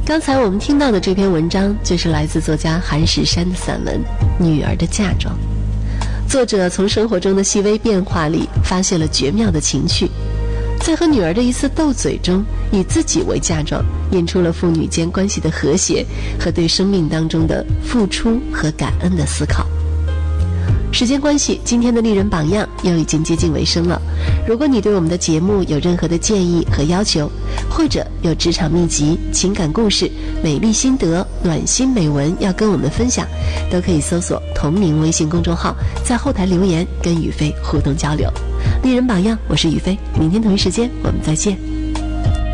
刚才我们听到的这篇文章就是来自作家韩石山的散文《女儿的嫁妆》。作者从生活中的细微变化里发现了绝妙的情趣，在和女儿的一次斗嘴中，以自己为嫁妆，演出了父女间关系的和谐和对生命当中的付出和感恩的思考。时间关系，今天的丽人榜样又已经接近尾声了。如果你对我们的节目有任何的建议和要求，或者有职场秘籍、情感故事、美丽心得、暖心美文要跟我们分享，都可以搜索同名微信公众号，在后台留言跟宇飞互动交流。丽人榜样，我是宇飞，明天同一时间我们再见。